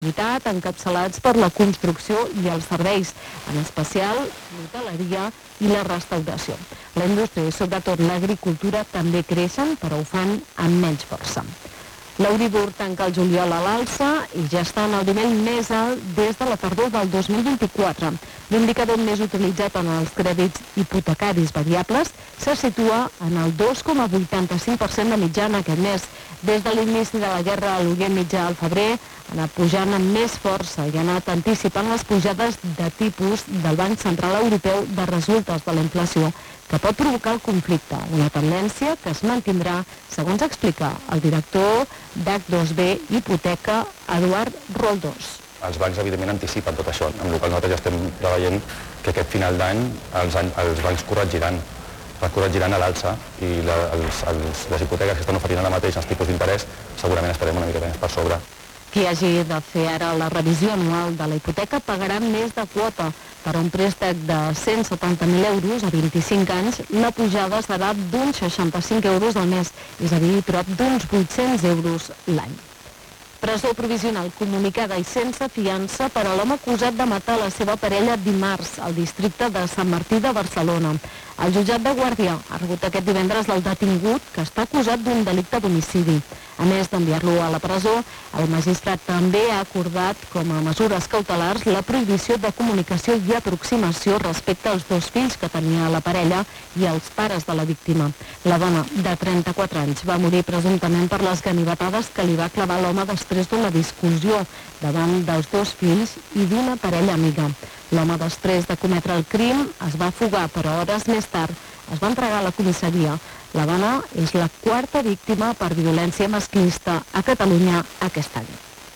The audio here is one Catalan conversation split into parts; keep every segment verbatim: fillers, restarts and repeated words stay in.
d'activitat encapçalats per la construcció i els serveis, en especial l'hoteleria i la restauració. La indústria i sobretot l'agricultura també creixen, però ho fan amb menys força. L'Euribor tanca el juliol a l'alça i ja està en el nivell més alt des de la tardor del dos mil vint-i-quatre. L'indicador més utilitzat en els crèdits hipotecaris variables se situa en el dos coma vuitanta-cinc per cent de mitjana aquest mes. Des de l'inici de la guerra a l'Orient Mitjà al febrer, ha anat pujant amb més força i ha anat anticipant les pujades de tipus del Banc Central Europeu de resultes de la inflació que pot provocar el conflicte, una tendència que es mantindrà, segons explica el director d'H dos B Hipoteca, Eduard Roldós. Els bancs, evidentment, anticipen tot això, amb el qual nosaltres ja estem preveient que aquest final d'any els, els bancs corregiran, corregiran a l'alça i la, els, els, les hipoteques que estan oferint ara mateix els tipus d'interès segurament estarem una mica més per sobre. Qui hagi de fer ara la revisió anual de la hipoteca pagarà més de quota. Per un préstec de cent setanta mil euros a vint-i-cinc anys, la pujada serà d'uns seixanta-cinc euros al mes, és a dir, prop d'uns vuit-cents euros l'any. Presó provisional comunicada i sense fiança per a l'home acusat de matar la seva parella dimarts al districte de Sant Martí de Barcelona. El jutjat de Guàrdia ha rebut aquest divendres el detingut que està acusat d'un delicte d'homicidi. A més d'enviar-lo a la presó, el magistrat també ha acordat com a mesures cautelars la prohibició de comunicació i aproximació respecte als dos fills que tenia la parella i els pares de la víctima. La dona, de trenta-quatre anys, va morir presumptament per les ganivetades que li va clavar l'home després d'una discussió davant dels dos fills i d'una parella amiga. L'home, després de cometre el crim, es va fugar, però hores més tard es va entregar a la comissaria. La dona és la quarta víctima per violència masclista a Catalunya aquest any.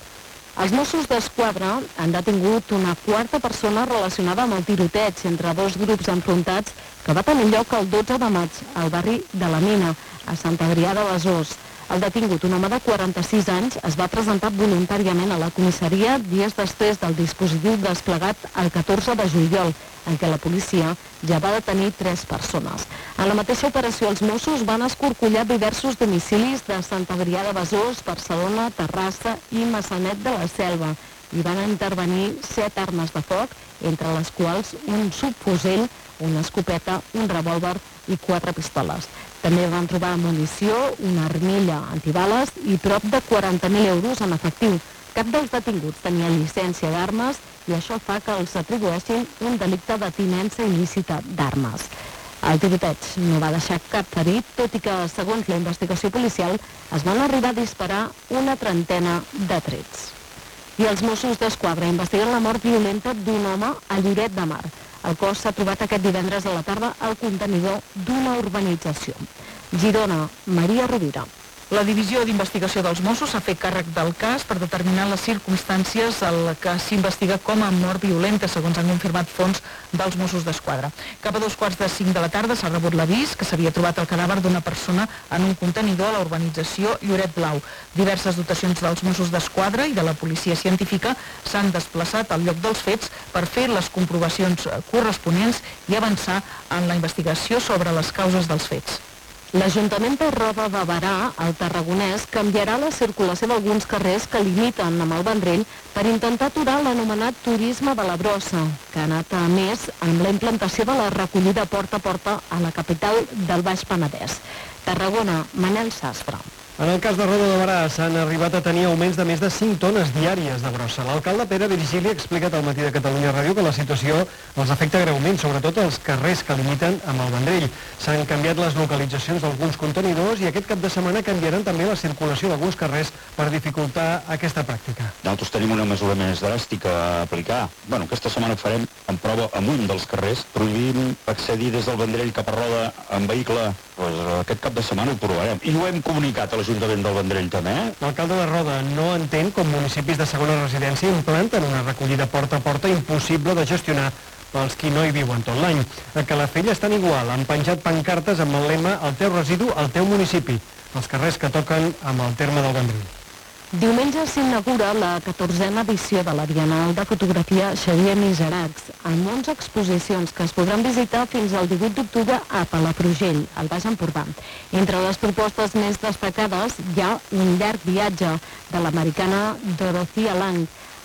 Els Mossos d'Esquadra han detingut una quarta persona relacionada amb el tiroteig entre dos grups enfrontats que va tenir lloc el dotze de maig al barri de la Mina, a Sant Adrià de Besòs. El detingut, un home de quaranta-sis anys, es va presentar voluntàriament a la comissaria dies després del dispositiu desplegat el catorze de juliol, en què la policia ja va detenir tres persones. En la mateixa operació, els Mossos van escorcollar diversos domicilis de Sant Adrià de Besòs, Barcelona, Terrassa i Maçanet de la Selva i van intervenir set armes de foc, entre les quals un subfusell, una escopeta, un revòlver i quatre pistoles. També van trobar munició, una armilla antibales i prop de quaranta mil euros en efectiu. Cap dels detinguts tenia llicència d'armes i això fa que els atribueixin un delicte de tinença il·lícita d'armes. El tiroteig no va deixar cap ferit, tot i que, segons la investigació policial, es van arribar a disparar una trentena de trets. I els Mossos d'Esquadra investiguen la mort violenta d'un home a Lloret de Mar. El cos s'ha trobat aquest divendres a la tarda al contenidor d'una urbanització. Girona, Maria Rovira. La Divisió d'Investigació dels Mossos s'ha fet càrrec del cas per determinar les circumstàncies en què s'investiga com a mort violenta, segons han confirmat fonts dels Mossos d'Esquadra. Cap a dos quarts de cinc de la tarda s'ha rebut l'avís que s'havia trobat el cadàver d'una persona en un contenidor a la urbanització Lloret Blau. Diverses dotacions dels Mossos d'Esquadra i de la policia científica s'han desplaçat al lloc dels fets per fer les comprovacions corresponents i avançar en la investigació sobre les causes dels fets. L'Ajuntament de Roda de Berà, al Tarragonès, canviarà la circulació d'alguns carrers que limiten amb el Vendrell per intentar aturar l'anomenat turisme de la brossa, que ha anat a més amb la implantació de la recollida porta a porta a la capital del Baix Penedès. Tarragona, Manel Sastre. En el cas de Roda de Berà s'han arribat a tenir augments de més de cinc tones diàries de brossa. L'alcalde Pere Virgili ha explicat al Matí de Catalunya Ràdio que la situació els afecta greument, sobretot els carrers que limiten amb el Vendrell. S'han canviat les localitzacions d'alguns contenidors i aquest cap de setmana canviaran també la circulació d'alguns carrers per dificultar aquesta pràctica. Nosaltres tenim una mesura més dràstica a aplicar. Bueno, aquesta setmana ho farem en prova amunt dels carrers, prohibint accedir des del Vendrell cap a Roda en vehicle. Pues aquest cap de setmana ho provarem. I ho hem comunicat a l'Ajuntament del Vendrell també. Eh? L'alcalde de Roda no entén com municipis de segona residència implanten una recollida porta a porta impossible de gestionar pels qui no hi viuen tot l'any. A Calafell estan igual, han penjat pancartes amb el lema "El teu residu, el teu municipi", els carrers que toquen amb el terme del Vendrell. Diumenge s'inaugura la catorzena edició de la Bienal de Fotografia Xavier Miseracs, amb onze exposicions que es podran visitar fins al divuit d'octubre a Palafrugell, al Baix Empordà. Entre les propostes més destacades hi ha un llarg viatge de l'americana Dorothea Lange,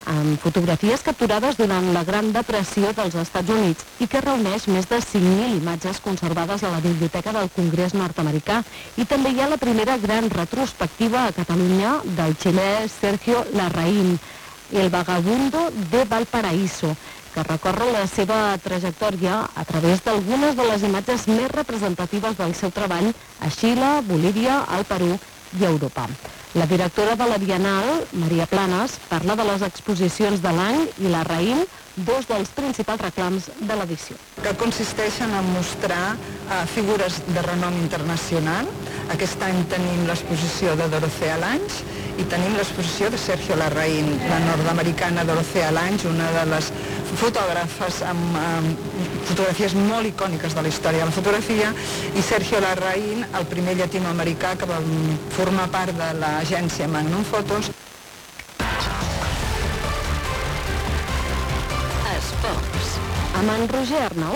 amb fotografies capturades durant la Gran Depressió dels Estats Units i que reuneix més de cinc mil imatges conservades a la Biblioteca del Congrés nord-americà. I també hi ha la primera gran retrospectiva a Catalunya del xilè Sergio Larraín, El vagabundo de Valparaíso, que recorre la seva trajectòria a través d'algunes de les imatges més representatives del seu treball a Xile, Bolívia, el Perú i Europa. La directora de la Bienal, Maria Planas, parla de les exposicions de l'any i la Raïm, dos dels principals reclams de l'edició. Que consisteixen en mostrar uh, figures de renom internacional. Aquest any tenim l'exposició de Dorothea Lange i tenim l'exposició de Sergio Larraín, la nord-americana Dorothea Lange, una de les fotògrafes amb, amb fotografies molt icòniques de la història de la fotografia, i Sergio Larraín, el primer llatinoamericà que va formar part de l'agència Magnum Photos. Esports. Amb en Roger Arnau.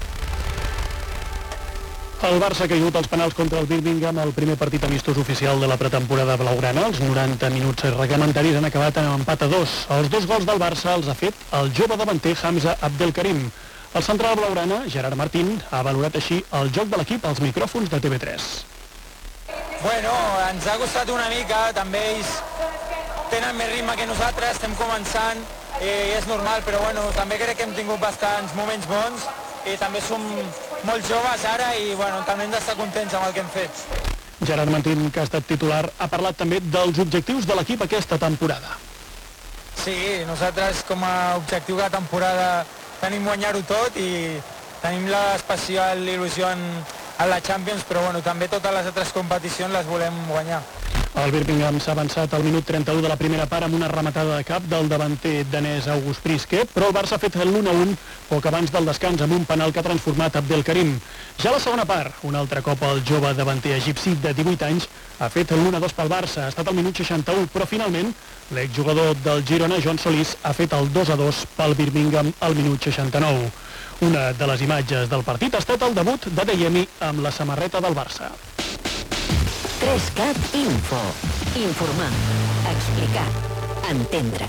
El Barça ha caigut als penals contra el Birmingham al primer partit amistós oficial de la pretemporada blaugrana. Els noranta minuts reglamentaris han acabat en empat a dos. Els dos gols del Barça els ha fet el jove davanter Hamza Abdelkarim. El central blaugrana, Gerard Martín, ha valorat així el joc de l'equip als micròfons de T V tres. Bueno, ens ha costat una mica, també ells tenen més ritme que nosaltres, estem començant, i és normal, però bueno, també crec que hem tingut bastants moments bons i també som molt joves ara i bueno, també hem d'estar contents amb el que hem fet. Gerard Martín, que ha estat titular, ha parlat també dels objectius de l'equip aquesta temporada. Sí, nosaltres com a objectiu de temporada tenim guanyar-ho tot i tenim l'especial il·lusió en, en la Champions, però bueno, també totes les altres competicions les volem guanyar. El Birmingham s'ha avançat al minut trenta-u de la primera part amb una rematada de cap del davanter danès August Priske, però el Barça ha fet l'u a u poc abans del descans amb un penal que ha transformat Abdelkarim. Ja a la segona part, un altre cop el jove davanter egipci de divuit anys ha fet l'u a dos pel Barça, ha estat al minut seixanta-u, però finalment l'exjugador del Girona, Joan Solís, ha fet el dos a dos pel Birmingham al minut seixanta-nou. Una de les imatges del partit ha estat el debut de Deyemi amb la samarreta del Barça. tres cat Info. Informar, explicar, entendre.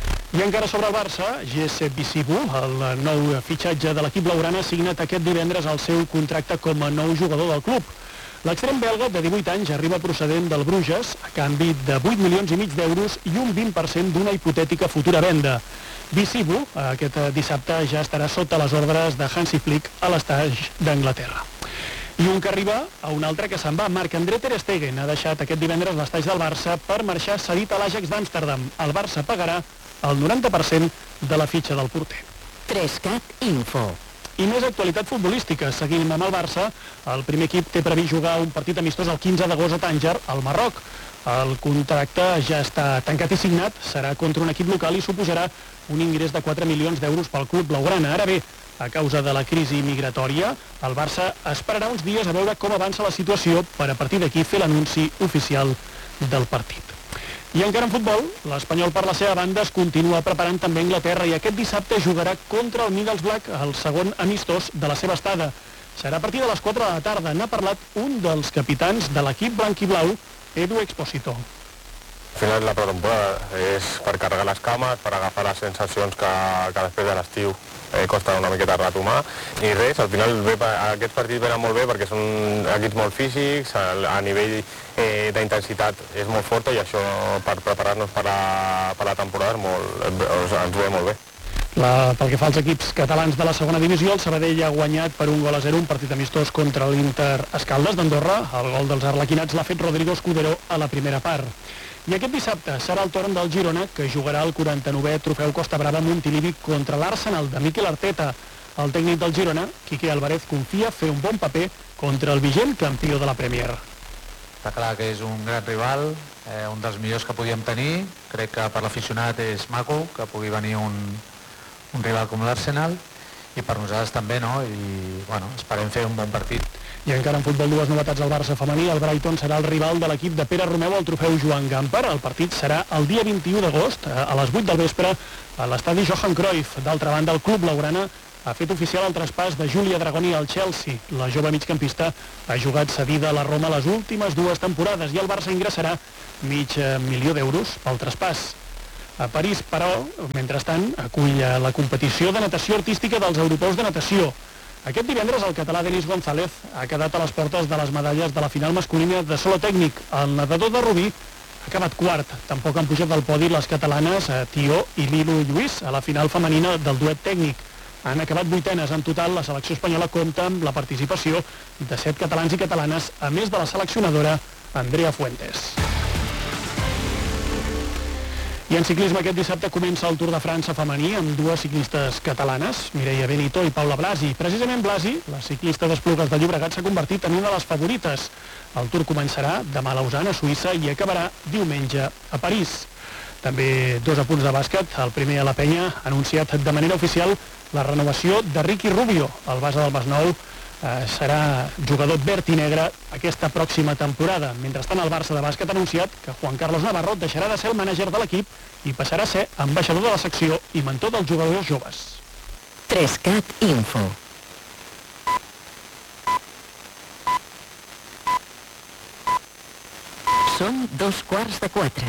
I encara sobre el Barça, G S Bisibu, el nou fitxatge de l'equip blaugrana, ha signat aquest divendres el seu contracte com a nou jugador del club. L'extrem belga de divuit anys arriba procedent del Bruges a canvi de vuit milions i mig d'euros i un vint per cent d'una hipotètica futura venda. Bisibu, aquest dissabte, ja estarà sota les ordres de Hansi Flick a l'Estadi d'Anglaterra. I un que arriba a un altre que se'n va. Marc-André ter Stegen ha deixat aquest divendres l'estadi del Barça per marxar cedit a l'Ajax d'Amsterdam. El Barça pagarà el noranta per cent de la fitxa del porter. tres cat Info. I més actualitat futbolística. Seguim amb el Barça. El primer equip té previst jugar un partit amistós el quinze d'agost a Tànger, al Marroc. El contracte ja està tancat i signat, serà contra un equip local i suposarà un ingrés de quatre milions d'euros pel club blaugrana. Ara bé, a causa de la crisi migratòria, el Barça esperarà uns dies a veure com avança la situació per a partir d'aquí fer l'anunci oficial del partit. I encara en futbol, l'Espanyol per la seva banda es continua preparant també a Anglaterra i aquest dissabte jugarà contra el Middlesbrough, el segon amistós de la seva estada. Serà a partir de les quatre de la tarda. N'ha parlat un dels capitans de l'equip blanc i blau, Edu Expósito. Al final la pretemporada és per carregar les cames, per agafar les sensacions que, que després de l'estiu eh, costa una miqueta retomar, i res, al final ve, aquests partits venen molt bé perquè són equips molt físics, a, a nivell eh, d'intensitat és molt forta i això per preparar-nos per la, per la temporada és molt, ens ve molt bé. La, pel que fa als equips catalans de la segona divisió, el Sabadell ha guanyat per un gol a zero un partit amistós contra l'Inter Escaldes d'Andorra. El gol dels arlequinats l'ha fet Rodrigo Escudero a la primera part. I aquest dissabte serà el torn del Girona, que jugarà el quaranta-novè trofeu Costa Brava Montilivi contra l'Arsenal de Mikel Arteta. El tècnic del Girona, Quique Álvarez, confia fer un bon paper contra el vigent campió de la Premier. Està clar que és un gran rival, eh, un dels millors que podíem tenir. Crec que per l'aficionat és maco que pugui venir un, un rival com l'Arsenal, i per nosaltres també, no? I bueno, esperem fer un bon partit. I encara en futbol, dues novetats al Barça femení. El Brighton serà el rival de l'equip de Pere Romeu al trofeu Joan Gamper. El partit serà el dia vint-i-u d'agost a les vuit del vespre a l'estadi Johan Cruyff. D'altra banda, el club blaugrana ha fet oficial el traspàs de Júlia Dragoni al Chelsea. La jove migcampista ha jugat cedida a la Roma les últimes dues temporades i el Barça ingressarà mig milió d'euros pel traspàs. a París, però, mentrestant, acull la competició de natació artística dels europeus de natació. Aquest divendres el català Denis González ha quedat a les portes de les medalles de la final masculina de solo tècnic. El nedador de Rubí ha acabat quart. Tampoc han pujat del podi les catalanes Tió i Lilu Lluís a la final femenina del duet tècnic. Han acabat vuitenes. En total, la selecció espanyola compta amb la participació de set catalans i catalanes, a més de la seleccionadora Andrea Fuentes. I en ciclisme aquest dissabte comença el Tour de França femení amb dues ciclistes catalanes, Mireia Benito i Paula Blasi. Precisament Blasi, la ciclista d'Esplugues de Llobregat, s'ha convertit en una de les favorites. El Tour començarà demà a Lausanne, a Suïssa, i acabarà diumenge a París. També dos apunts de bàsquet. El primer a la Penya ha anunciat de manera oficial la renovació de Ricky Rubio, el base del Masnou. Eh, serà jugador verd i negre aquesta pròxima temporada. Mentrestant, el Barça de bàsquet ha anunciat que Juan Carlos Navarro deixarà de ser el mànager de l'equip i passarà a ser ambaixador de la secció i mentor dels jugadors joves. tres cat Info. Són dos quarts de quatre.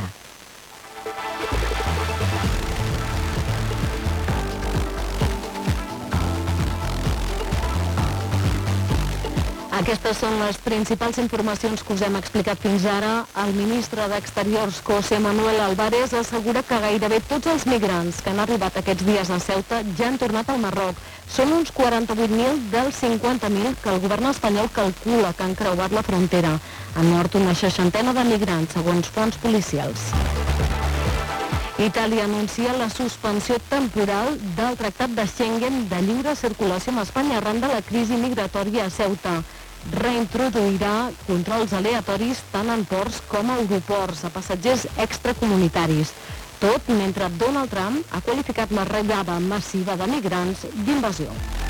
Aquestes són les principals informacions que us hem explicat fins ara. El ministre d'Exteriors, José Manuel Álvarez, assegura que gairebé tots els migrants que han arribat aquests dies a Ceuta ja han tornat al Marroc. Són uns quaranta-vuit mil dels cinquanta mil que el govern espanyol calcula que han creuat la frontera. Han mort una seixantena de migrants, segons fonts policials. Itàlia anuncia la suspensió temporal del Tractat de Schengen de lliure circulació amb Espanya arran de la crisi migratòria a Ceuta. Reintroduirà controls aleatoris tant en ports com a aeroports a passatgers extracomunitaris. Tot mentre Donald Trump ha qualificat l'arribada massiva de migrants d'invasió.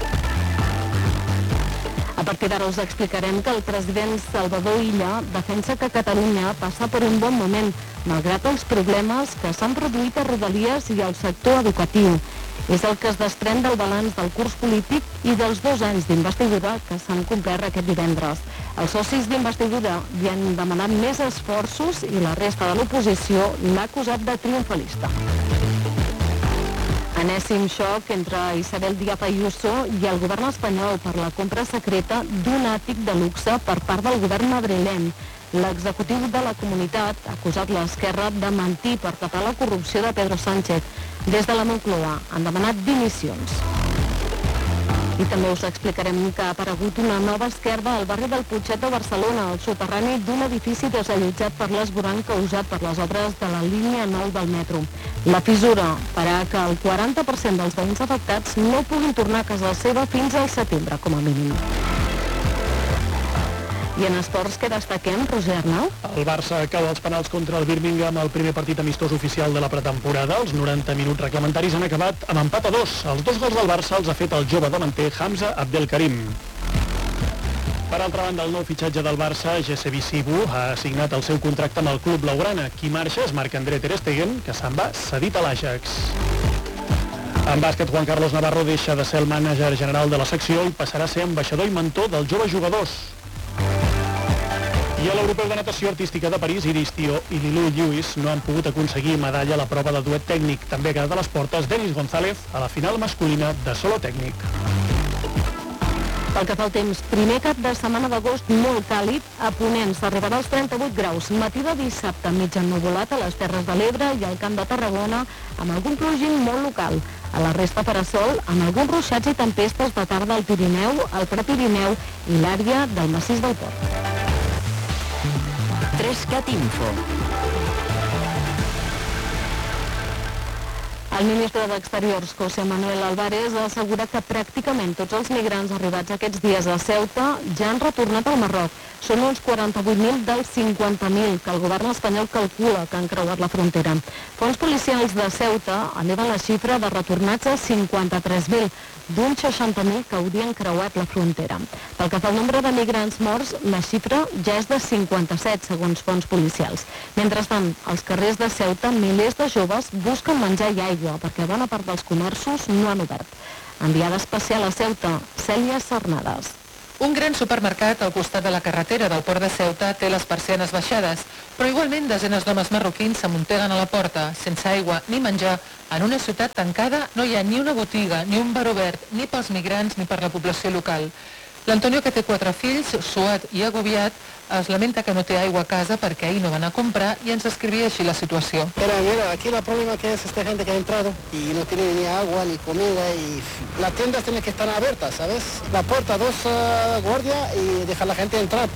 A partir d'ara us explicarem que el president Salvador Illa defensa que Catalunya passa per un bon moment, malgrat els problemes que s'han produït a Rodalies i al sector educatiu. És el que es desprèn del balanç del curs polític i dels dos anys d'investidura que s'han complert aquest divendres. Els socis d'investidura li han demanat més esforços i la resta de l'oposició l'ha acusat de triomfalista. Enèsim xoc entre Isabel Díaz Ayuso i el govern espanyol per la compra secreta d'un àtic de luxe per part del govern madrileny. L'executiu de la comunitat ha acusat l'esquerra de mentir per tapar la corrupció de Pedro Sánchez. Des de la Moncloa han demanat dimissions. I també us explicarem que ha aparegut una nova esquerda al barri del Putxet de Barcelona, al soterrani d'un edifici desallotjat per l'esvoranc causat per les obres de la línia nou del metro. La fissura farà que el quaranta per cent dels veïns afectats no puguin tornar a casa seva fins al setembre, com a mínim. I en esports, què destaquem, Roger Arnau? El Barça cau als penals contra el Birmingham al primer partit amistós oficial de la pretemporada. Els noranta minuts reglamentaris han acabat amb empat a dos. Els dos gols del Barça els ha fet el jove davanter Hamza Abdelkarim. Per altra banda, el nou fitxatge del Barça, Jesse Visibu, ha signat el seu contracte amb el club blaugrana. Qui marxa és Marc-André ter Stegen, que se'n va cedit a l'Ajax. En bàsquet, Juan Carlos Navarro deixa de ser el mànager general de la secció i passarà a ser ambaixador i mentor dels joves jugadors. I a l'Europeu de Natació Artística de París, Iris Tió i Lilu Lluís no han pogut aconseguir medalla a la prova de duet tècnic. També ha quedat a les portes Denis González a la final masculina de solo tècnic. Pel que fa al temps, primer cap de setmana d'agost molt càlid, a Ponent s'arribarà als trenta-vuit graus, matí de dissabte mig ennuvolat a les Terres de l'Ebre i al Camp de Tarragona, amb algun plogim molt local. A la resta per a sol, amb alguns ruixats i tempestes de tarda al Pirineu, al Prepirineu i l'àrea del massís del Port. tres cat Info. El ministre d'Exteriors, José Manuel Álvarez, ha assegurat que pràcticament tots els migrants arribats aquests dies a Ceuta ja han retornat al Marroc. Són uns quaranta-vuit mil dels cinquanta mil que el govern espanyol calcula que han creuat la frontera. Fons policials de Ceuta eleven la xifra de retornats a cinquanta-tres mil, d'uns seixanta mil que haurien creuat la frontera. Pel que fa al nombre de migrants morts, la xifra ja és de cinquanta-set, segons fons policials. Mentrestant, als carrers de Ceuta, milers de joves busquen menjar i aigua, perquè bona part dels comerços no han obert. Enviada especial a Ceuta, Cèlia Sarnades. Un gran supermercat al costat de la carretera del port de Ceuta té les persianes baixades, però igualment desenes d'homes marroquins s'amunteguen a la porta, sense aigua ni menjar. En una ciutat tancada no hi ha ni una botiga, ni un bar obert, ni pels migrants ni per la població local. L'Antonio, que té quatre fills, suat i agobiat, es lamenta que no té aigua a casa perquè ahir no va anar a comprar i ens escrivia així la situació. Pero mira, aquí el problema que es esta gente que ha entrado y no tiene ni agua ni comida y las tiendas tienen que estar abiertas, ¿sabes? La puerta, dos uh, guardias y dejar la gente entrar.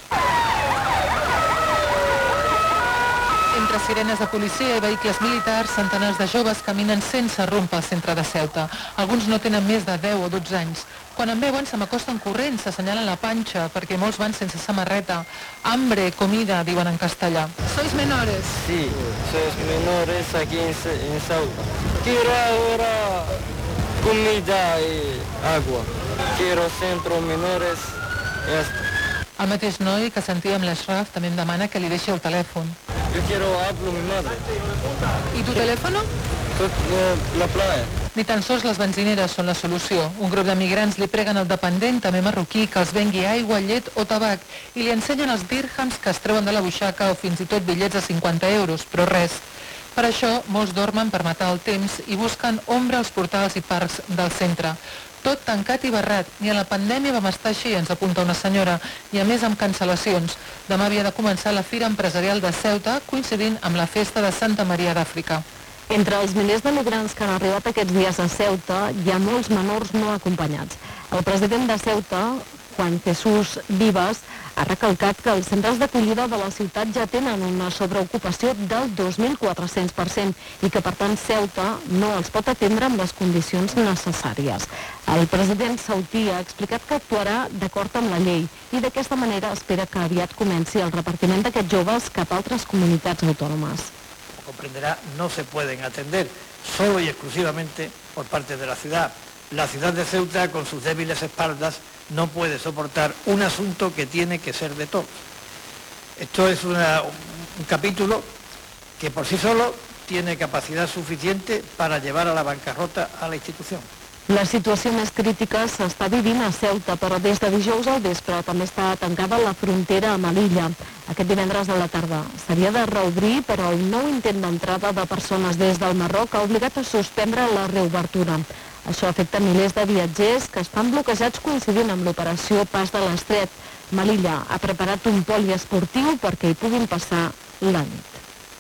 Entre sirenes de policia i vehicles militars, centenars de joves caminen sense rumb pel centre de Ceuta. Alguns no tenen més de deu o dotze anys. Quan em veuen se m'acosten corrents, s'assenyalen la panxa, perquè molts van sense samarreta. Hambre, comida, diuen en castellà. ¿Sois menores? Sí, sois menores aquí en, en Ceuta. Quiero ahora comida y agua. Quiero centro menores. El mateix noi que sentíem l'Ashraf també em demana que li deixi el telèfon. Yo quiero hablar mi madre. ¿Y tu teléfono? La playa. Ni tan sols les benzineres són la solució. Un grup de migrants li preguen al dependent, també marroquí, que els vengui aigua, llet o tabac i li ensenyen els dirhams que es treuen de la butxaca o fins i tot bitllets de cinquanta euros, però res. Per això, molts dormen per matar el temps i busquen ombra als portals i parcs del centre. Tot tancat i barrat. Ni a la pandèmia vam estar així, ens apunta una senyora, i a més amb cancel·lacions. Demà havia de començar la Fira Empresarial de Ceuta, coincidint amb la festa de Santa Maria d'Àfrica. Entre els milers de migrants que han arribat aquests dies a Ceuta, hi ha molts menors no acompanyats. El president de Ceuta, Juan Jesús Vivas, ha recalcat que els centres d'acollida de la ciutat ja tenen una sobreocupació del dos mil quatre-cents per cent i que, per tant, Ceuta no els pot atendre amb les condicions necessàries. El president sautí ha explicat que actuarà d'acord amb la llei i d'aquesta manera espera que aviat comenci el repartiment d'aquests joves cap a altres comunitats autònomes. Comprenderá, no se pueden atender solo y exclusivamente por parte de la ciudad. La ciudad de Ceuta, con sus débiles espaldas, no puede soportar un asunto que tiene que ser de todos. Esto es una, un capítulo que por sí solo tiene capacidad suficiente para llevar a la bancarrota a la institución. La situació més crítica s'està vivint a Ceuta, però des de dijous al vespre també està tancada la frontera a Melilla. Aquest divendres a la tarda s'havia de reobrir, però un nou intent d'entrada de persones des del Marroc ha obligat a suspendre la reobertura. Això afecta milers de viatgers que estan bloquejats coincidint amb l'operació Pas de l'Estret. Melilla ha preparat un poliesportiu perquè hi puguin passar la nit.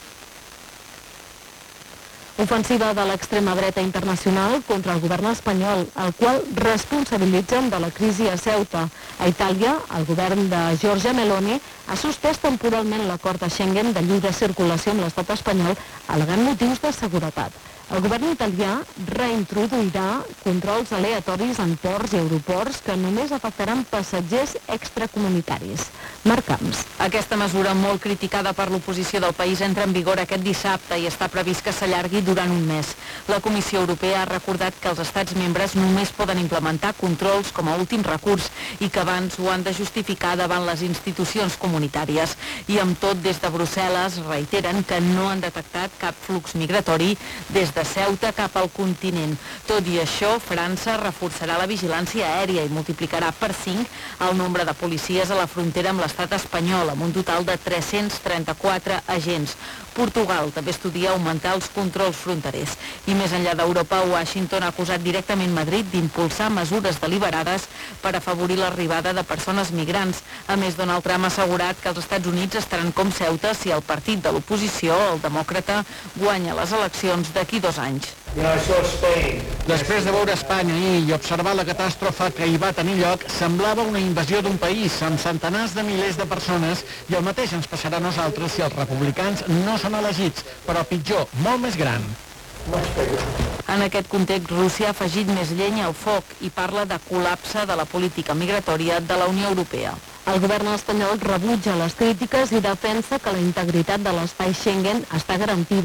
Ofensiva de l'extrema dreta internacional contra el govern espanyol, el qual responsabilitzen de la crisi a Ceuta. A Itàlia, el govern de Giorgia Meloni ha suspès temporalment l'acord de Schengen de lliure circulació amb l'estat espanyol, al·legant motius de seguretat. El govern italià reintroduirà controls aleatoris en ports i aeroports que només afectaran passatgers extracomunitaris. Marc Camps. Aquesta mesura, molt criticada per l'oposició del país, entra en vigor aquest dissabte i està previst que s'allargui durant un mes. La Comissió Europea ha recordat que els estats membres només poden implementar controls com a últim recurs i que abans ho han de justificar davant les institucions comunitàries. I amb tot, des de Brussel·les reiteren que no han detectat cap flux migratori des de de Ceuta cap al continent. Tot i això, França reforçarà la vigilància aèria i multiplicarà per cinc el nombre de policies a la frontera amb l'estat espanyol, amb un total de tres-cents trenta-quatre agents. Portugal també estudia augmentar els controls fronterers. I més enllà d'Europa, Washington ha acusat directament Madrid d'impulsar mesures deliberades per afavorir l'arribada de persones migrants. A més, Donald Trump ha assegurat que els Estats Units estaran com Ceuta si el partit de l'oposició, el demòcrata, guanya les eleccions d'aquí dos anys. Després de veure Espanya i observar la catàstrofe que hi va tenir lloc, semblava una invasió d'un país amb centenars de milers de persones i el mateix ens passarà a nosaltres si els republicans no són elegits, però pitjor, molt més gran. En aquest context, Rússia ha afegit més llenya al foc i parla de col·lapse de la política migratòria de la Unió Europea. El govern espanyol rebutja les crítiques i defensa que la integritat de l'espai Schengen està garantida.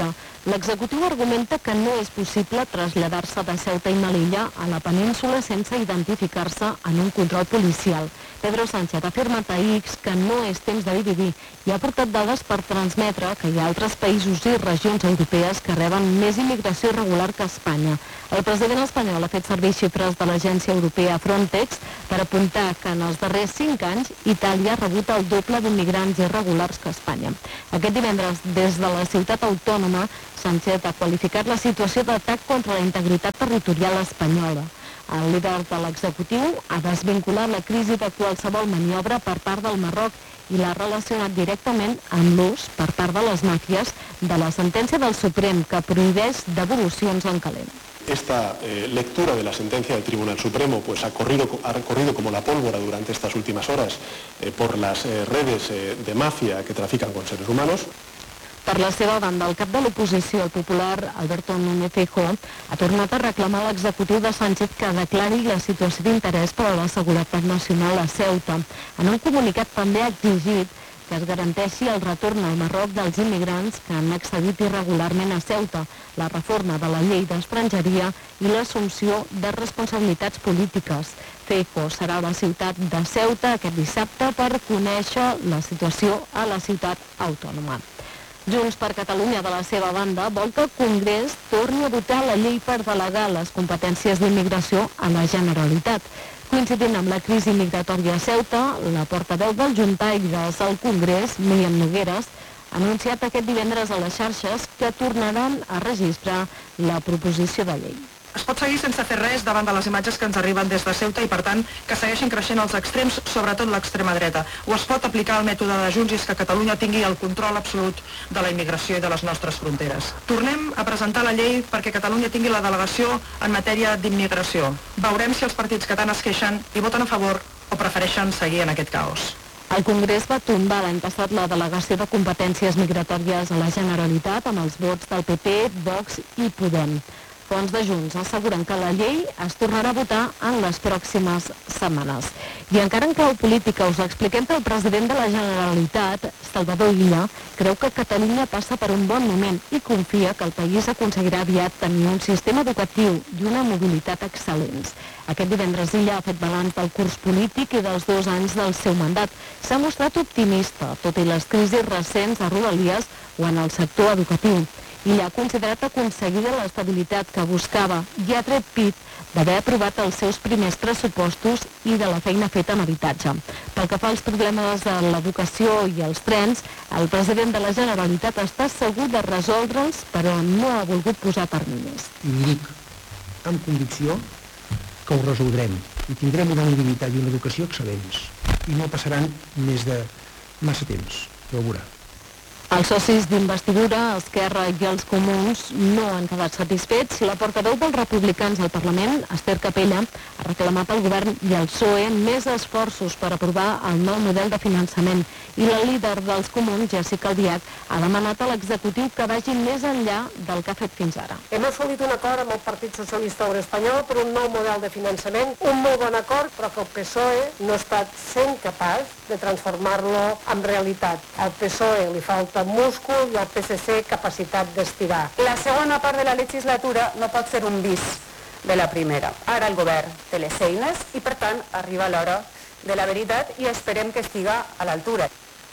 L'executiu argumenta que no és possible traslladar-se de Ceuta i Melilla a la península sense identificar-se en un control policial. Pedro Sánchez ha afirmat a X que no és temps de dividir i ha portat dades per transmetre que hi ha altres països i regions europees que reben més immigració irregular que Espanya. El president espanyol ha fet servir xifres de l'agència europea Frontex per apuntar que en els darrers cinc anys Itàlia ha rebut el doble d'immigrants irregulars que Espanya. Aquest divendres, des de la ciutat autònoma, Sánchez ha qualificat la situació d'atac contra la integritat territorial espanyola. El líder de l'executiu ha desvinculat la crisi de qualsevol maniobra per part del Marroc i l'ha relacionat directament amb l'ús per part de les màfies de la sentència del Suprem que prohibeix devolucions en calent. Esta eh, lectura de la sentencia del Tribunal Supremo pues, ha, corrido, ha recorrido como la pólvora durante estas últimas horas eh, por las eh, redes eh, de mafia que trafican con seres humanos. Per la seva banda, el cap de l'oposició, el popular Alberto Núñez Feijóo, ha tornat a reclamar a l'executiu de Sánchez que declari la situació d'interès per a la seguretat nacional a Ceuta. En un comunicat també ha exigit que es garanteixi el retorn al Marroc dels immigrants que han accedit irregularment a Ceuta, la reforma de la llei d'estrangeria i l'assumpció de responsabilitats polítiques. Feijóo serà a la ciutat de Ceuta aquest dissabte per conèixer la situació a la ciutat autònoma. Junts per Catalunya, de la seva banda, vol que el Congrés torni a votar la llei per delegar les competències d'immigració a la Generalitat. Coincidint amb la crisi migratòria a Ceuta, la portaveu dels juntaires al Congrés, Míriam Nogueras, ha anunciat aquest divendres a les xarxes que tornaran a registrar la proposició de llei. Es pot seguir sense fer res davant de les imatges que ens arriben des de Ceuta i, per tant, que segueixin creixent els extrems, sobretot l'extrema dreta. O es pot aplicar el mètode de Junts i és que Catalunya tingui el control absolut de la immigració i de les nostres fronteres. Tornem a presentar la llei perquè Catalunya tingui la delegació en matèria d'immigració. Veurem si els partits que tant es queixen hi voten a favor o prefereixen seguir en aquest caos. El Congrés va tombar l'any passat la delegació de competències migratòries a la Generalitat amb els vots del P P, Vox i Podem. Fons de Junts asseguren que la llei es tornarà a votar en les pròximes setmanes. I encara en clau política us expliquem que el president de la Generalitat, Salvador Illa, creu que Catalunya passa per un bon moment i confia que el país aconseguirà aviat tenir un sistema educatiu i una mobilitat excel·lents. Aquest divendres Illa ha fet balanç del curs polític i dels dos anys del seu mandat. S'ha mostrat optimista, tot i les crisis recents a Rodalies o en el sector educatiu. Illa ha considerat aconseguida l'estabilitat que buscava i ha tret pit d'haver aprovat els seus primers pressupostos i de la feina feta en habitatge. Pel que fa als problemes de l'educació i els trens, el president de la Generalitat està segur de resoldre'ls, però no ha volgut posar terminis. I dic amb convicció que ho resoldrem i tindrem una mobilitat i una educació excel·lents i no passaran més de massa temps, ho veurà. Els socis d'investidura, Esquerra i els Comuns, no han quedat satisfets. La portaveu dels republicans al Parlament, Esther Capella, ha reclamat al govern i al P S O E més esforços per aprovar el nou model de finançament. I la líder dels Comuns, Jessica Albiach, ha demanat a l'executiu que vagi més enllà del que ha fet fins ara. Hem assolit un acord amb el Partit Socialista Obrer Espanyol per un nou model de finançament, un molt bon acord, però que el P S O E no ha estat sent capaç de transformar-lo en realitat. Al P S O E li falta múscul i al P S C capacitat d'estirar. La segona part de la legislatura no pot ser un bis de la primera. Ara el govern té les eines i, per tant, arriba l'hora de la veritat i esperem que estiga a l'altura.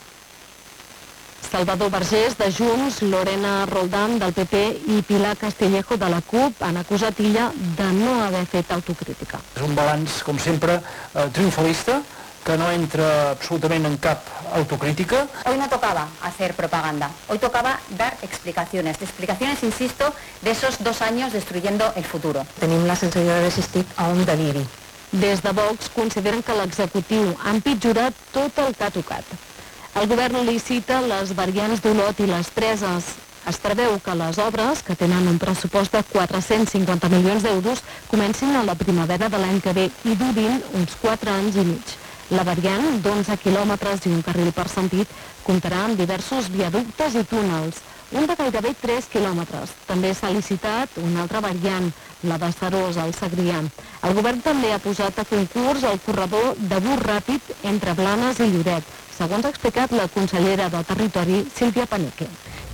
Salvador Vergés, de Junts, Lorena Roldán, del P P i Pilar Castillejo, de la CUP, han acusat Illa de no haver fet autocrítica. És un balanç, com sempre, eh, triomfalista, que no entra absolutament en cap autocrítica. Hoy no tocaba hacer propaganda, hoy tocaba dar explicaciones, explicaciones, insisto, de esos dos años destruyendo el futuro. Tenim la sensació d'haver assistit a un deliri. Des de Vox consideren que l'executiu ha empitjorat tot el que ha tocat. El govern licita les variants d'Olot i les Preses. Es preveu que les obres, que tenen un pressupost de quatre-cents cinquanta milions d'euros, comencin a la primavera de l'any que ve i durin uns quatre anys i mig. La variant, d'onze quilòmetres i un carril per sentit, comptarà amb diversos viaductes i túnels, un de gairebé tres quilòmetres. També s'ha licitat una altra variant, la de Serós, al Segrià. El govern també ha posat a concurs el corredor de bus ràpid entre Blanes i Lloret, segons ha explicat la consellera de Territori, Sílvia Paneque.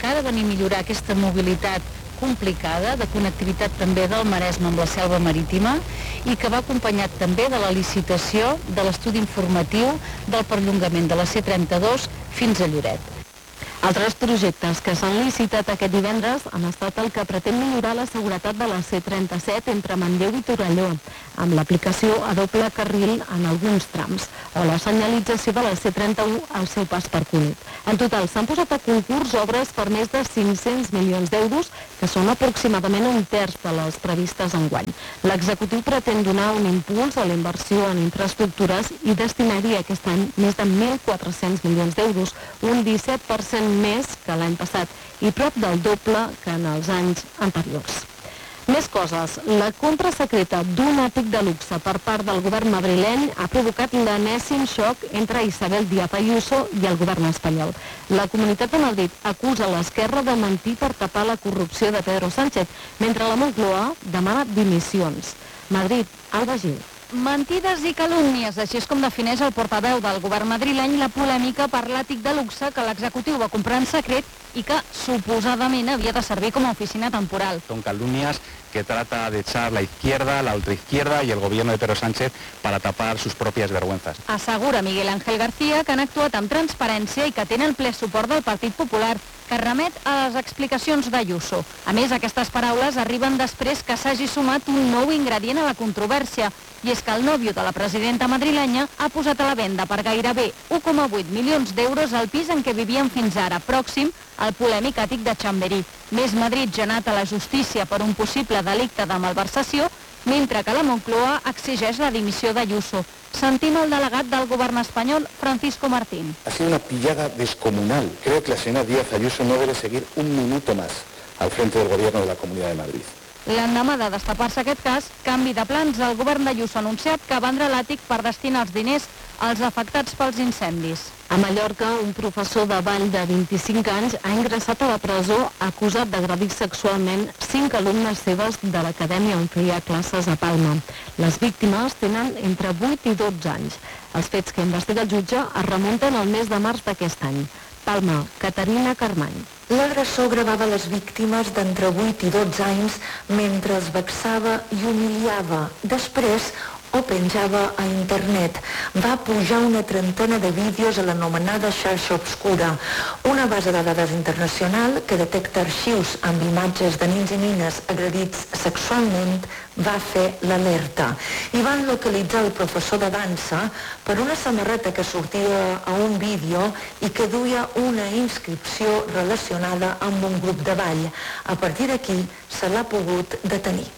que ha de venir a millorar aquesta mobilitat complicada, de connectivitat també del Maresme amb la selva marítima i que va acompanyat també de la licitació de l'estudi informatiu del perllongament de la C trenta-dos fins a Lloret. Altres projectes que s'han licitat aquest divendres han estat el que pretén millorar la seguretat de la C trenta-set entre Manlleu i Torelló, amb l'aplicació a doble carril en alguns trams, o la senyalització de la C trenta-u al seu pas per Cunit. En total, s'han posat a concurs obres per més de cinc-cents milions d'euros, que són aproximadament un terç de les previstes enguany. L'executiu pretén donar un impuls a la inversió en infraestructures i destinar-hi aquest any més de mil quatre-cents milions d'euros, un disset per cent més que l'any passat i prop del doble que en els anys anteriors. Més coses. La compra secreta d'un àtic de luxe per part del govern madrileny ha provocat l'enèsim xoc entre Isabel Díaz Ayuso i el govern espanyol. La Comunitat de Madrid acusa l'esquerra de mentir per tapar la corrupció de Pedro Sánchez, mentre la Moncloa demana dimissions. Madrid, Alba Gil. Mentides i calúmnies, així és com defineix el portaveu del govern madrileny la polèmica per l'àtic de luxe que l'executiu va comprar en secret i que suposadament havia de servir com a oficina temporal. Son calumnias que trata de echar la izquierda, la ultraizquierda y el gobierno de Pedro Sánchez para tapar sus propias vergüenzas. Assegura Miguel Ángel García que han actuat amb transparència i que tenen ple suport del Partit Popular, que remet a les explicacions d'Ayuso. A més, aquestes paraules arriben després que s'hagi sumat un nou ingredient a la controvèrsia, i és que el nòvio de la presidenta madrilenya ha posat a la venda per gairebé un coma vuit milions d'euros el pis en què vivien fins ara, pròxim al polèmic àtic de Chamberí. Més Madrid genat a la justícia per un possible delicte de malversació, mentre que la Moncloa exigeix la dimissió d'Ayuso. Sentim el delegat del govern espanyol, Francisco Martín. Ha sido una pillada descomunal. Creo que la señora Díaz Ayuso no debe seguir un minuto más al frente del gobierno de la Comunidad de Madrid. L'endemà de destapar-se aquest cas, canvi de plans, el govern d'Ayuso ha anunciat que vendrà l'àtic per destinar els diners als afectats pels incendis. A Mallorca, un professor de ball de vint-i-cinc anys ha ingressat a la presó acusat d'agredir sexualment cinc alumnes seves de l'acadèmia on feia classes a Palma. Les víctimes tenen entre vuit i dotze anys. Els fets que investiga el jutge es remunten al mes de març d'aquest any. Palma, Caterina Carmany. L'agressor gravava les víctimes d'entre vuit i dotze anys mentre els vexava i humiliava. Després ho penjava a internet. Va pujar una trentena de vídeos a l'anomenada xarxa obscura, una base de dades internacional que detecta arxius amb imatges de nins i nines agredits sexualment, va fer l'alerta. I van localitzar el professor de dansa per una samarreta que sortia a un vídeo i que duia una inscripció relacionada amb un grup de ball. A partir d'aquí se l'ha pogut detenir.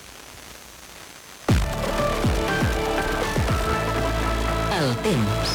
El temps.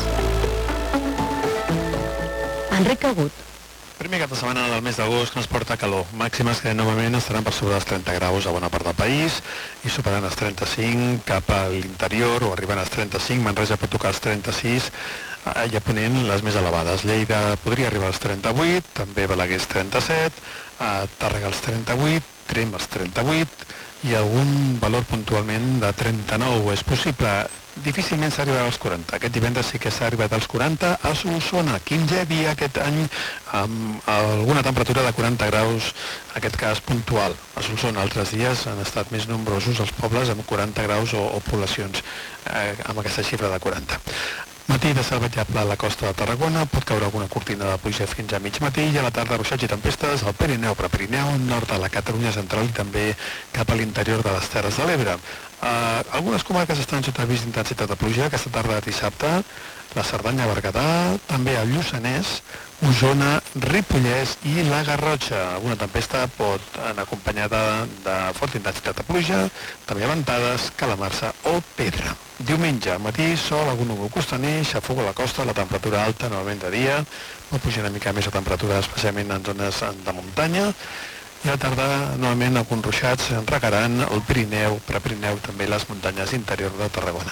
Enric Agut. Primer cap de setmana del mes d'agost que ens porta calor. Màximes que normalment estaran per sobre dels trenta graus a bona part del país i superant els trenta-cinc cap a l'interior o arribant als trenta-cinc. Manresa pot tocar els trenta-sis i a Ponent les més elevades. Lleida podria arribar als trenta-vuit, també Balaguer als trenta-set, a Tàrrega als trenta-vuit, Tremp als trenta-vuit i algun valor puntualment de trenta-nou. És possible. Difícilment s'arribarà als quaranta. Aquest divendres sí que s'ha arribat als quaranta a Solsona. quinzè dia aquest any amb alguna temperatura de quaranta graus, en aquest cas puntual. A Solsona altres dies han estat més nombrosos els pobles amb quaranta graus o, o poblacions eh, amb aquesta xifra de quaranta. Matí de salvatjable a la costa de Tarragona, pot caure alguna cortina de pluja fins a mig matí i a la tarda ruixats i tempestes al Pirineu, Prepirineu, nord de la Catalunya central i també cap a l'interior de les Terres de l'Ebre. Uh, algunes comarques estan sota avís d'intensitat de pluja aquesta tarda de dissabte, la Cerdanya, Berguedà, també el Lluçanès, Osona, Ripollès i la Garrotxa. Alguna tempesta pot anar acompanyada de forta intensitat de pluja, també ventades, calamarsa o pedra. Diumenge, matí, sol, algun núvol costaner, xafog a la costa, la temperatura alta, normalment de dia, pot pujar una mica més la temperatura, especialment en zones de muntanya, i a la tarda, normalment, alguns ruixats regaran el Pirineu, Prepirineu, també les muntanyes interior de Tarragona.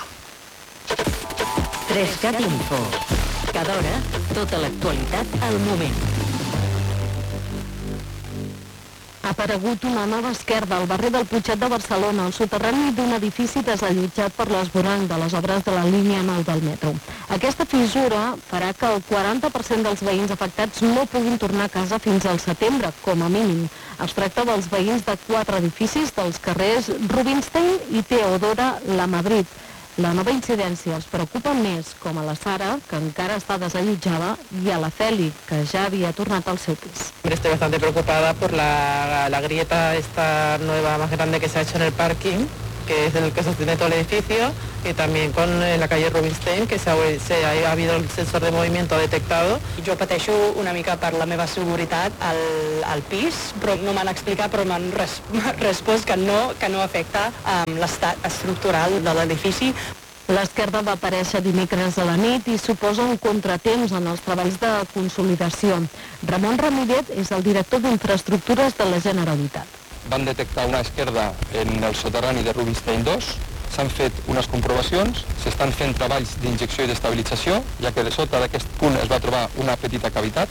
tres cat Info. Cada hora, tota l'actualitat al moment. Ha aparegut una nova esquerda al barri del Putxet de Barcelona, al soterrani d'un edifici desallotjat per l'esvoranc de les obres de la línia nou del metro. Aquesta fissura farà que el quaranta per cent dels veïns afectats no puguin tornar a casa fins al setembre, com a mínim. Es tracta dels veïns de quatre edificis dels carrers Rubinstein i Teodora Lamadrid. La nova incidència els preocupa més, com a la Sara, que encara està desallotjada, i a la Feli, que ja havia tornat al seu pis. Estoy bastante preocupada por la, la grieta esta nueva más grande que se ha hecho en el parking, que es el que sostiene todo el edificio, y también con la calle Rubinstein, que se ha, se ha, ha habido el sensor de movimiento detectado. Jo pateixo una mica per la meva seguretat al, al pis, però no m'han explicat, però m'han res, respost que no, que no afecta um, l'estat estructural de l'edifici. L'esquerda va aparèixer dimecres a la nit i suposa un contratemps en els treballs de consolidació. Ramon Ramírez és el director d'Infraestructures de la Generalitat. Van detectar una esquerda en el soterrani de Rubinstein dos, s'han fet unes comprovacions, s'estan fent treballs d'injecció i d'estabilització, ja que de sota d'aquest punt es va trobar una petita cavitat.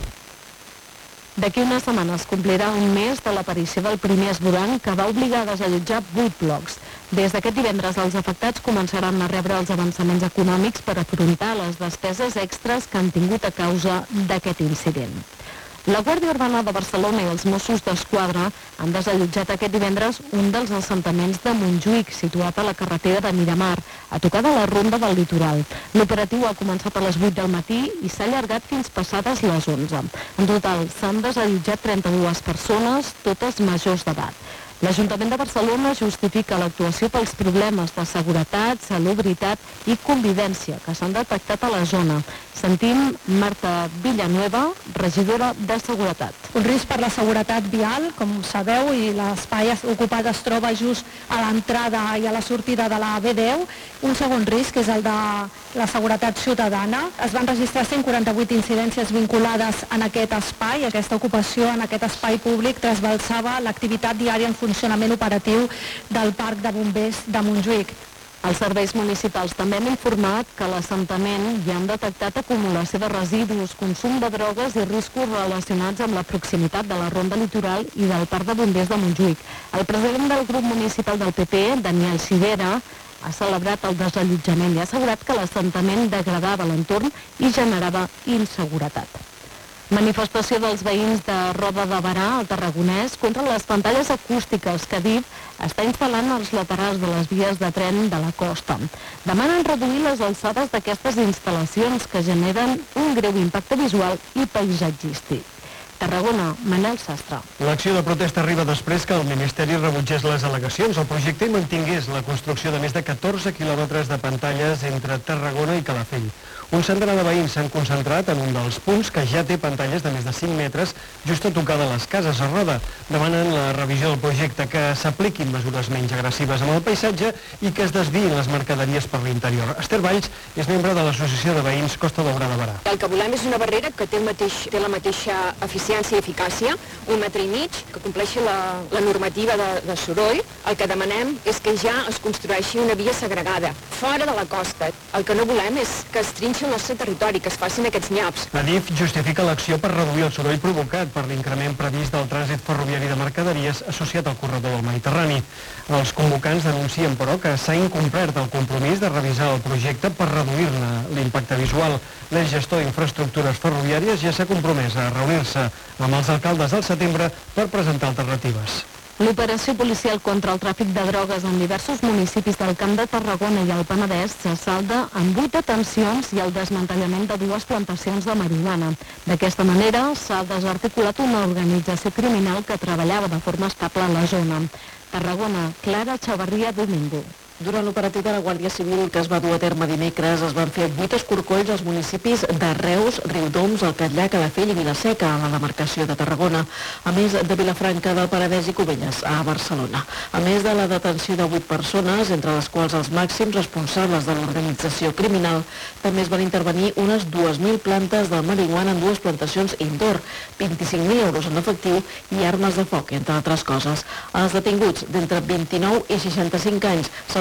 D'aquí unes setmanes complirà un mes de l'aparició del primer esvoranc que va obligar a desallotjar vuit blocs. Des d'aquest divendres els afectats començaran a rebre els avançaments econòmics per afrontar les despeses extres que han tingut a causa d'aquest incident. La Guàrdia Urbana de Barcelona i els Mossos d'Esquadra han desallotjat aquest divendres un dels assentaments de Montjuïc, situat a la carretera de Miramar, a tocar de la Ronda del Litoral. L'operatiu ha començat a les vuit del matí i s'ha allargat fins passades les onze. En total, s'han desallotjat trenta-dues persones, totes majors d'edat. L'Ajuntament de Barcelona justifica l'actuació pels problemes de seguretat, salubritat i convivència que s'han detectat a la zona. Sentim Marta Villanueva, regidora de Seguretat. Un risc per la seguretat vial, com sabeu, i l'espai ocupat es troba just a l'entrada i a la sortida de la B deu. Un segon risc és el de la seguretat ciutadana. Es van registrar cent quaranta-vuit incidències vinculades en aquest espai. Aquesta ocupació en aquest espai públic trasbalsava l'activitat diària en funcionament operatiu del Parc de Bombers de Montjuïc. Els serveis municipals també han informat que a l'assentament hi han detectat acumulació de residus, consum de drogues i riscos relacionats amb la proximitat de la Ronda Litoral i del Parc de Bombers de Montjuïc. El president del grup municipal del P P, Daniel Sivera, ha celebrat el desallotjament i ha assegurat que l'assentament degradava l'entorn i generava inseguretat. Manifestació dels veïns de Roda de Berà, al Tarragonès, contra les pantalles acústiques que Adif està instal·lant als laterals de les vies de tren de la costa. Demanen reduir les alçades d'aquestes instal·lacions que generen un greu impacte visual i paisatgístic. Tarragona, Manel Sastre. L'acció de protesta arriba després que el Ministeri rebutgés les al·legacions al projecte i mantingués la construcció de més de catorze quilòmetres de pantalles entre Tarragona i Calafell. Un centenar de veïns s'han concentrat en un dels punts que ja té pantalles de més de cinc metres just a tocar de les cases a Roda. Demanen la revisió del projecte, que s'apliquin mesures menys agressives amb el paisatge i que es desviïn les mercaderies per l'interior. Esther Valls és membre de l'Associació de Veïns Costa Daurada Berà. El que volem és una barrera que té, el mateix, té la mateixa eficiència i eficàcia, un metre i mig, que compleixi la, la normativa de, de soroll. El que demanem és que ja es construeixi una via segregada, fora de la costa. El que no volem és que es trinxi el nostre territori, que es facin aquests nyaps. Adif justifica l'acció per reduir el soroll provocat per l'increment previst del trànsit ferroviari de mercaderies associat al corredor del Mediterrani. Els convocants denuncien, però, que s'ha incomplert el compromís de revisar el projecte per reduir-ne l'impacte visual. L'ex gestor d'infraestructures ferroviàries ja s'ha compromès a reunir-se amb els alcaldes al setembre per presentar alternatives. L'operació policial contra el tràfic de drogues en diversos municipis del Camp de Tarragona i el Penedès se salda amb vuit detencions i el desmantellament de dues plantacions de marihuana. D'aquesta manera s'ha desarticulat una organització criminal que treballava de forma estable a la zona. Tarragona, Clara Chavarria Domingo. Durant l'operatiu de la Guàrdia Civil que es va dur a terme dimecres es van fer vuit escorcolls als municipis de Reus, Riudoms, el Catllà, Calafell i Vilaseca, a la demarcació de Tarragona, a més de Vilafranca del Penedès i Cubelles, a Barcelona. A més de la detenció de vuit persones, entre les quals els màxims responsables de l'organització criminal, també es van intervenir unes dues mil plantes de marihuana en dues plantacions indoor, vint-i-cinc mil euros en efectiu i armes de foc, entre altres coses. Als detinguts d'entre vint-i-nou i seixanta-cinc anys se'ls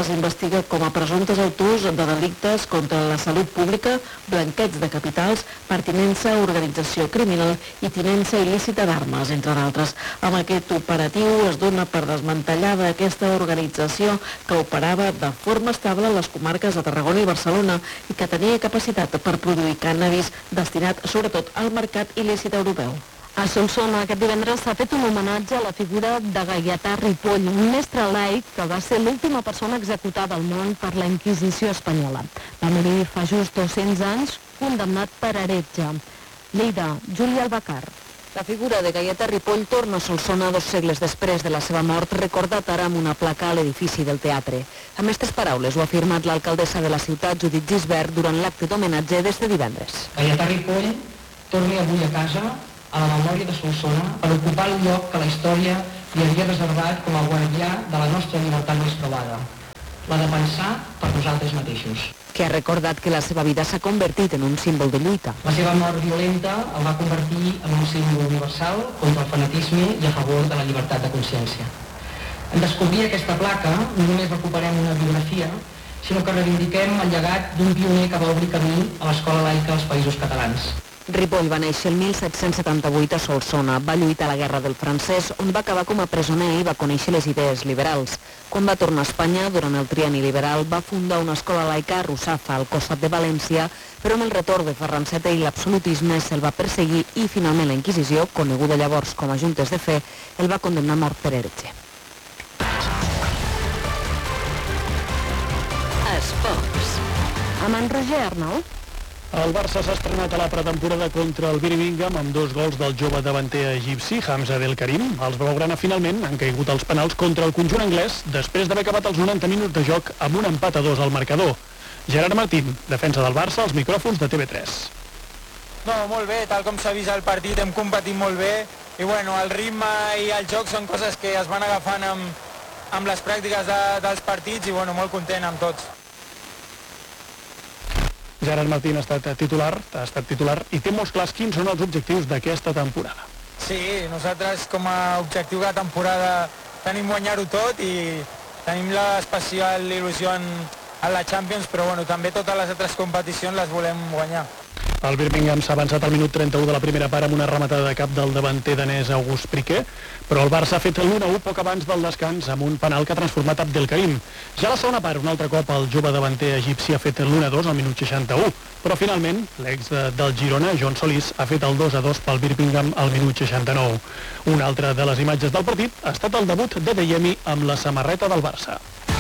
se'ls investiga com a presumptes autors de delictes contra la salut pública, blanqueig de capitals, pertinença a organització criminal i tinença il·lícita d'armes, entre d'altres. Amb aquest operatiu es dona per desmantellada aquesta organització que operava de forma estable a les comarques de Tarragona i Barcelona i que tenia capacitat per produir cànnabis destinat sobretot al mercat il·lícit europeu. A Solsona aquest divendres s'ha fet un homenatge a la figura de Gaietà Ripoll, un mestre laic que va ser l'última persona executada al món per la Inquisició espanyola. Va morir fa just dos-cents anys, condemnat per heretge. Lleida, Júlia Albacar. La figura de Gaietà Ripoll torna a Solsona dos segles després de la seva mort, recordat ara amb una placa a l'edifici del teatre. Amb aquestes paraules ho ha afirmat l'alcaldessa de la ciutat, Judit Gisbert, durant l'acte d'homenatge d'este divendres. Gaietà Ripoll torni avui a casa, a la memòria de Solsona, per ocupar el lloc que la història li havia reservat com a guardià de la nostra llibertat més provada, la de pensar per nosaltres mateixos. Que ha recordat que la seva vida s'ha convertit en un símbol de lluita. La seva mort violenta el va convertir en un símbol universal contra el fanatisme i a favor de la llibertat de consciència. En descobrir aquesta placa no només recuperem una biografia, sinó que reivindiquem el llegat d'un pioner que va obrir camí a l'escola laica als Països Catalans. Ripoll va néixer el mil set-cents setanta-vuit a Solsona, va lluitar a la Guerra del Francès, on va acabar com a presoner i va conèixer les idees liberals. Quan va tornar a Espanya, durant el trienni liberal, va fundar una escola laica a Russafa, al costat de València, però amb el retorn de Ferran sètè i l'absolutisme se'l va perseguir i finalment la Inquisició, coneguda llavors com a juntes de fe, el va condemnar a mort per heretge. Esports. Amb en Roger Arnau. El Barça s'ha estrenat a la pretemporada contra el Birmingham amb dos gols del jove davanter egipci, Hamza Del Karim. Els blaugrana finalment han caigut als penals contra el conjunt anglès després d'haver acabat els noranta minuts de joc amb un empat a dos al marcador. Gerard Martín, defensa del Barça, als micròfons de T V tres. No, molt bé, tal com s'ha vist el partit, hem competit molt bé i bueno, el ritme i el joc són coses que es van agafant amb, amb les pràctiques de, dels partits i bueno, molt content amb tots. Gerard Martín ha estat titular, ha estat titular i té molts clars quins són els objectius d'aquesta temporada. Sí, nosaltres com a objectiu de temporada tenim guanyar-ho tot i tenim l'especial il·lusió en, en la Champions, però bueno, també totes les altres competicions les volem guanyar. El Birmingham s'ha avançat al minut trenta-u de la primera part amb una rematada de cap del davanter danès August Piqué, però el Barça ha fet l'u a u poc abans del descans amb un penal que ha transformat Abdelkarim. Ja a la segona part, un altre cop, el jove davanter egipci ha fet l'u a dos al minut seixanta-u, però finalment l'ex del Girona, John Solís, ha fet el dos a dos pel Birmingham al minut seixanta-nou. Una altra de les imatges del partit ha estat el debut de Deyemi amb la samarreta del Barça.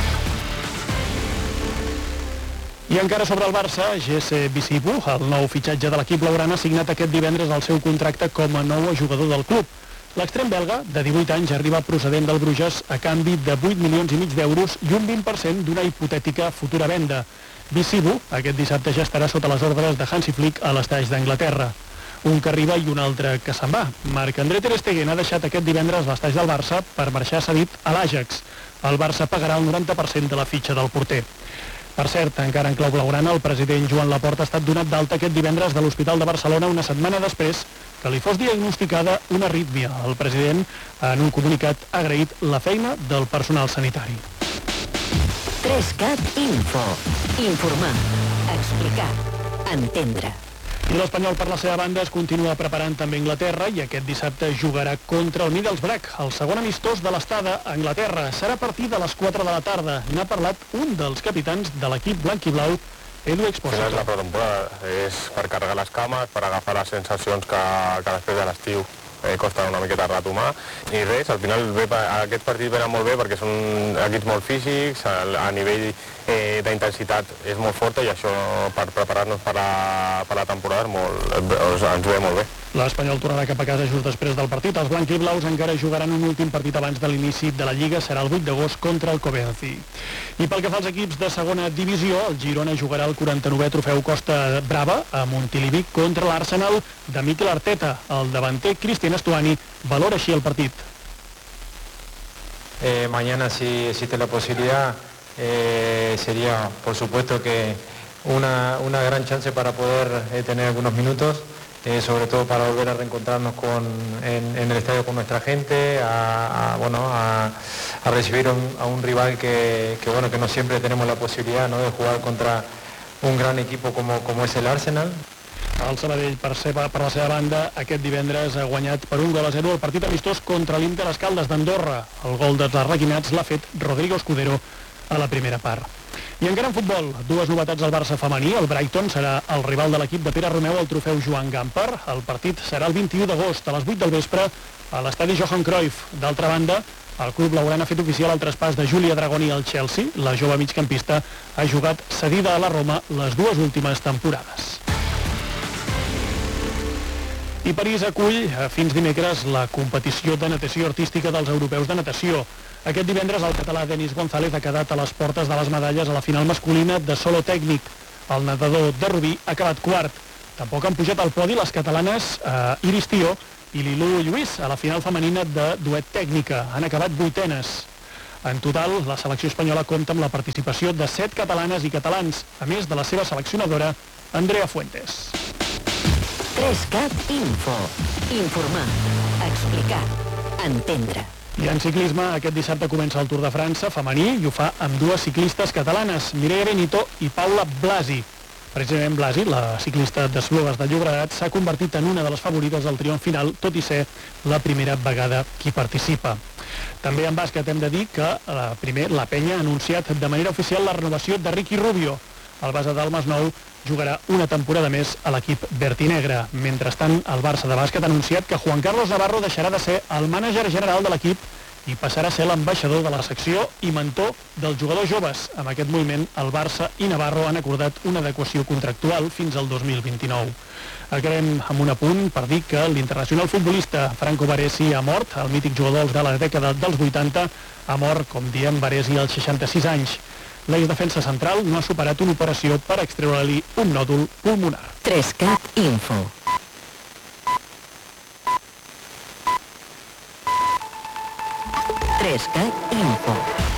I encara sobre el Barça, Jesse Bisibu, el nou fitxatge de l'equip blaugrana, ha signat aquest divendres el seu contracte com a nou jugador del club. L'extrem belga, de divuit anys, arriba procedent del Bruges a canvi de vuit milions i mig d'euros i un vint per cent d'una hipotètica futura venda. Bisibu, aquest dissabte ja estarà sota les ordres de Hansi Flick a l'estaix d'Anglaterra. Un que arriba i un altre que se'n va. Marc-André ter Stegen ha deixat aquest divendres l'estaix del Barça per marxar cedit a l'Ajax. El Barça pagarà el noranta per cent de la fitxa del porter. Per cert, encara en clau blaugrana, el president Joan Laporta ha estat donat d'alta aquest divendres de l'Hospital de Barcelona una setmana després que li fos diagnosticada una arrítmia. El president, en un comunicat, ha agraït la feina del personal sanitari. tres cat Info. Informar, explicar, entendre. I l'Espanyol, per la seva banda, es continua preparant també a Anglaterra i aquest dissabte jugarà contra el Middlesbrough, el segon amistós de l'estada a Anglaterra. Serà a partir de les quatre de la tarda. N'ha parlat un dels capitans de l'equip blanc i blau, Edu Expósito. Al final és la pretemporada, és per carregar les cames, per agafar les sensacions que, que després de l'estiu eh, costa una miqueta retomar. I res, al final ve, aquest partit ve molt bé perquè són equips molt físics, a, a nivell eh, d'intensitat és molt forta i això per preparar-nos per la, per la temporada és molt, doncs, ens ve molt bé. L'Espanyol tornarà cap a casa just després del partit. Els blancs i blaus encara jugaran un últim partit abans de l'inici de la Lliga, serà el vuit d'agost contra el Coventry. I pel que fa als equips de segona divisió, el Girona jugarà el quaranta-novè trofeu Costa Brava a Montilivi contra l'Arsenal de Mikel Arteta. El davanter Cristian Estuani valora així el partit. Eh, mañana, si existe la posibilidad, eh, sería por supuesto que una, una gran chance para poder eh, tener algunos minutos. eh, sobre todo para volver a reencontrarnos con, en, en el estadio con nuestra gente, a, a, bueno, a, a recibir un, a un rival que, que, bueno, que no siempre tenemos la posibilidad, ¿no?, de jugar contra un gran equipo como, como es el Arsenal. El Sabadell, per, seva, per la seva banda, aquest divendres ha guanyat per un gol a zero el partit amistós contra l'Inter Escaldes d'Andorra. El gol dels arlequinats l'ha fet Rodrigo Escudero a la primera part. I encara en futbol, dues novetats al Barça femení. El Brighton serà el rival de l'equip de Pere Romeu al trofeu Joan Gamper. El partit serà el vint-i-u d'agost a les vuit del vespre a l'estadi Johan Cruyff. D'altra banda, el club blaugrana ha fet oficial el traspàs de Júlia Dragoni al Chelsea. La jove migcampista ha jugat cedida a la Roma les dues últimes temporades. I París acull fins dimecres la competició de natació artística dels europeus de natació. Aquest divendres el català Denis González ha quedat a les portes de les medalles a la final masculina de solo tècnic. El nedador de Rubí ha acabat quart. Tampoc han pujat al podi les catalanes eh, Iris Tió i Lilú Lluís a la final femenina de duet tècnica. Han acabat vuitenes. En total, la selecció espanyola compta amb la participació de set catalanes i catalans, a més de la seva seleccionadora, Andrea Fuentes. tres cat Info. Informar, explicar, entendre. I en ciclisme, aquest dissabte comença el Tour de França femení i ho fa amb dues ciclistes catalanes, Mireia Benito i Paula Blasi. Precisament Blasi, la ciclista d'Esplugues de Llobregat, s'ha convertit en una de les favorites del triomf final, tot i ser la primera vegada qui participa. També en bàsquet hem de dir que la, primer, la Penya ha anunciat de manera oficial la renovació de Ricky Rubio. El base del Masnou jugarà una temporada més a l'equip vertinegre. Mentrestant, el Barça de bàsquet ha anunciat que Juan Carlos Navarro deixarà de ser el mànager general de l'equip i passarà a ser l'ambaixador de la secció i mentor dels jugadors joves. Amb aquest moviment, el Barça i Navarro han acordat una adequació contractual fins al dos mil vint-i-nou. Acabem amb un apunt per dir que l'internacional futbolista Franco Baresi ha mort, el mític jugador de la dècada dels vuitanta, ha mort, com diem, Baresi als seixanta-sis anys. L'eix defensa central no ha superat una operació per extreure-li un nòdul pulmonar. tres cat Info. tres cat Info.